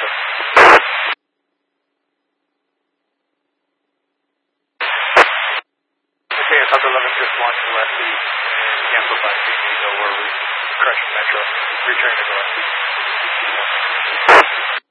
Okay, South 11 just launched left east. Cancel by 60, where we're crushing Metro. Return to go left east.